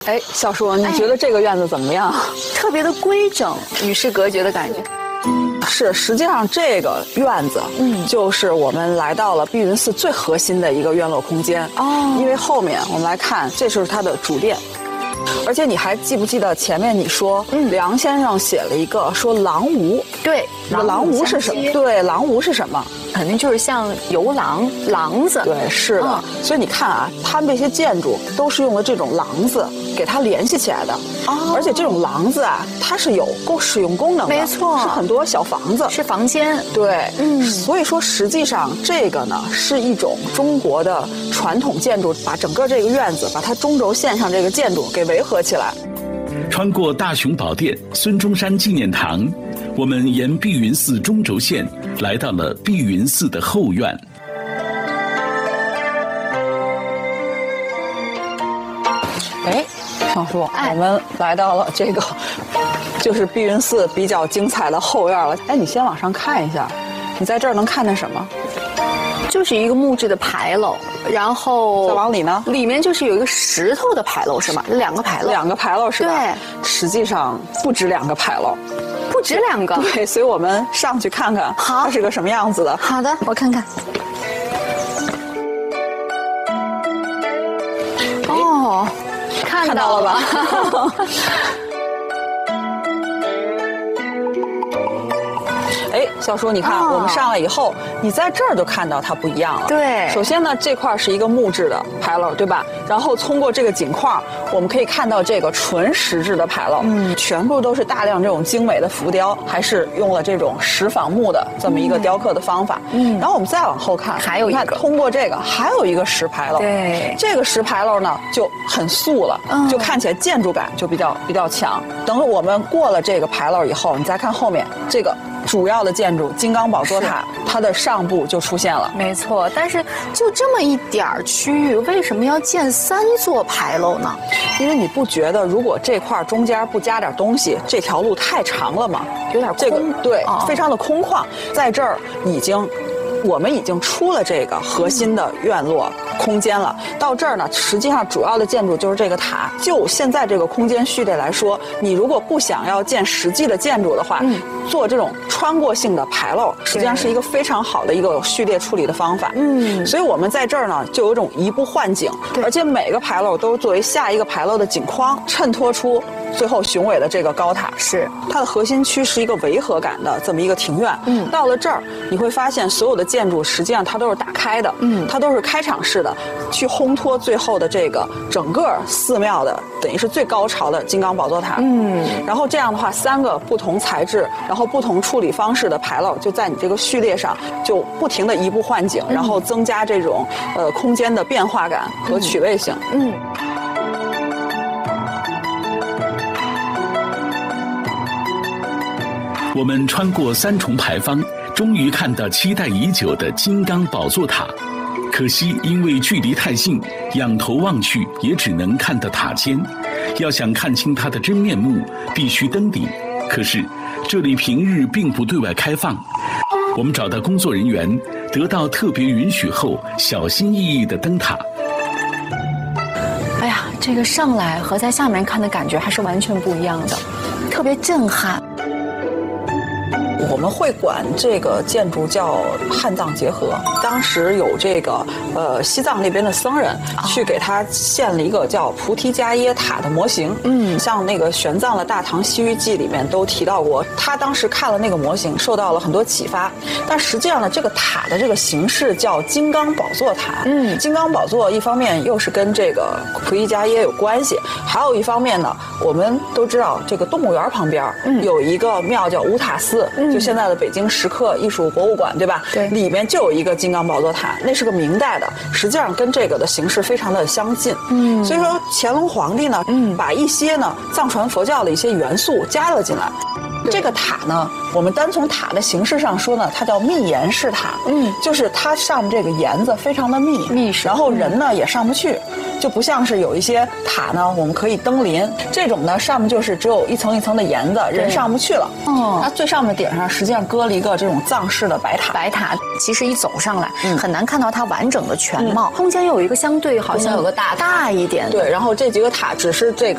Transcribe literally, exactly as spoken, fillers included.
哎，小叔，你觉得这个院子怎么样？ 特别的规整，与世隔绝的感觉。 是，实际上这个院子，嗯，就是我们来到了碧云寺最核心的一个院落空间哦。因为后面我们来看，这就是它的主殿。而且你还记不记得前面你说，嗯，梁先生写了一个说狼无， 对， 这个狼无是什么？对，狼无是什么？ 肯定就是像游廊、廊子。 对，是的。嗯、所以你看啊，他们这些建筑都是用了这种廊子给它联系起来的。哦。而且这种廊子啊，它是有够使用功能的。 没错。 是很多小房子。 是房间。 对。嗯。所以说，实际上这个呢，是一种中国的传统建筑，把整个这个院子，把它中轴线上这个建筑给维合起来。 穿过大雄宝殿、孙中山纪念堂，我们沿碧云寺中轴线来到了碧云寺的后院。 哎，小叔，我们来到了这个就是碧云寺比较精彩的后院了。哎，你先往上看一下，你在这儿能看见什么？ 就是一个木质的牌楼，然后再往里呢， 里面就是有一个石头的牌楼，是吗？两个牌楼， 两个牌楼是吧？ 对， 实际上不止两个牌楼， 不止两个。 对，所以我们上去看看， 好， 它是个什么样子的。 好的，我看看。哦，看到了吧？ 哎，小叔，你看、哦、我们上来以后，你在这儿就看到它不一样了。 对， 首先呢，这块是一个木质的牌楼，对吧？然后通过这个景框，我们可以看到这个纯石质的牌楼，嗯，全部都是大量这种精美的浮雕，还是用了这种石仿木的这么一个雕刻的方法。嗯，然后我们再往后看， 还有一个， 你看通过这个还有一个石牌楼， 对， 这个石牌楼呢就很素了，嗯，就看起来建筑感就比较比较强。等我们过了这个牌楼以后，你再看后面这个。主要的建筑金刚宝座塔，它的上部就出现了。 没错，但是就这么一点儿区域，为什么要建三座牌楼呢？ 因为你不觉得如果这块中间不加点东西，这条路太长了吗？ 有点空。 这个对、 哦， 非常的空旷。在这儿已经。我们已经出了这个核心的院落空间了，到这儿呢，实际上主要的建筑就是这个塔。就现在这个空间序列来说，你如果不想要建实际的建筑的话，嗯、做这种穿过性的牌楼，实际上是一个非常好的一个序列处理的方法。嗯，所以我们在这儿呢，就有一种移步换景，而且每个牌楼都是作为下一个牌楼的景框，衬托出最后雄伟的这个高塔。 是它的核心区是一个违和感的这么一个庭院。嗯，到了这儿你会发现所有的建筑实际上它都是打开的，嗯，它都是开场式的，去烘托最后的这个整个寺庙的等于是最高潮的金刚宝座塔。嗯，然后这样的话，三个不同材质，然后不同处理方式的牌楼就在你这个序列上就不停的移步换景，嗯、然后增加这种呃空间的变化感和趣味性。嗯。 我们穿过三重牌坊，终于看到期待已久的金刚宝座塔。可惜因为距离太近，仰头望去也只能看到塔尖。要想看清它的真面目，必须登顶。可是这里平日并不对外开放。我们找到工作人员，得到特别允许后，小心翼翼地登塔。 哎呀，这个上来和在下面看的感觉还是完全不一样的，特别震撼。 我们会管这个建筑叫汉藏结合。当时有这个呃西藏那边的僧人去给他献了一个叫菩提伽耶塔的模型。嗯，像那个玄奘的《大唐西域记》里面都提到过，他当时看了那个模型，受到了很多启发。但实际上呢，这个塔的这个形式叫金刚宝座塔。嗯，金刚宝座一方面又是跟这个菩提伽耶有关系，还有一方面呢，我们都知道这个动物园旁边有一个庙叫乌塔寺。嗯，就现在的北京石刻艺术博物馆，对吧？对，里面就有一个金刚宝座塔，那是个明代的，实际上跟这个的形式非常的相近。嗯，所以说乾隆皇帝呢，嗯，把一些呢藏传佛教的一些元素加了进来。 这个塔呢，我们单从塔的形式上说呢，它叫密檐式塔。嗯，就是它上面这个檐子非常的密， 密实， 然后人呢、嗯、也上不去，就不像是有一些塔呢，我们可以登临，这种呢上面就是只有一层一层的檐子，人上不去了。哦，它最上面顶上实际上搁了一个这种藏式的白塔。 白塔其实一走上来、嗯、很难看到它完整的全貌，嗯、中间有一个相对好像有个大大一点的。 对，然后这几个塔只是这个